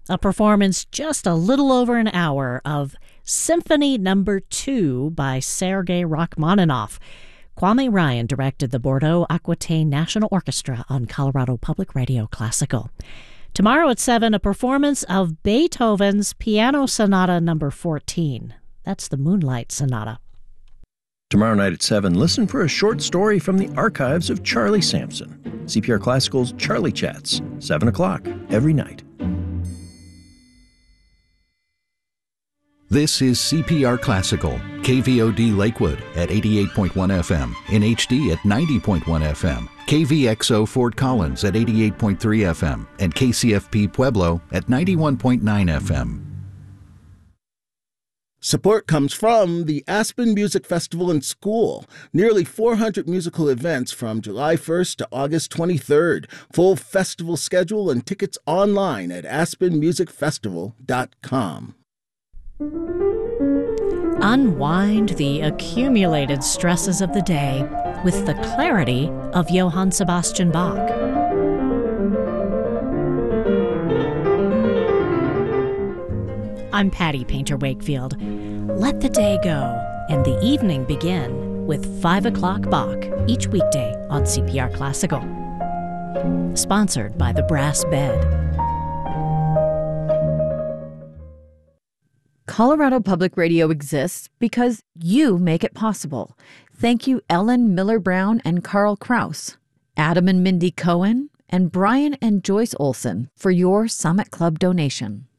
a performance just a little over an hour of Symphony No. 2 by Sergei Rachmaninoff. Kwame Ryan directed the Bordeaux Aquitaine National Orchestra on Colorado Public Radio Classical. Tomorrow at 7, a performance of Beethoven's Piano Sonata No. 14. That's the Moonlight Sonata. Tomorrow night at 7, listen for a short story from the archives of Charlie Sampson. CPR Classical's Charlie Chats, 7 o'clock every night. This is CPR Classical, KVOD Lakewood at 88.1 FM, in HD at 90.1 FM, KVXO Fort Collins at 88.3 FM, and KCFP Pueblo at 91.9 FM. Support comes from the Aspen Music Festival and School. Nearly 400 musical events from July 1st to August 23rd. Full festival schedule and tickets online at aspenmusicfestival.com. Unwind the accumulated stresses of the day with the clarity of Johann Sebastian Bach. I'm Patty Painter Wakefield. Let the day go and the evening begin with 5 o'clock Bach each weekday on CPR Classical. Sponsored by the Brass Bed. Colorado Public Radio exists because you make it possible. Thank you, Ellen Miller Brown and Carl Kraus, Adam and Mindy Cohen, and Brian and Joyce Olson for your Summit Club donation.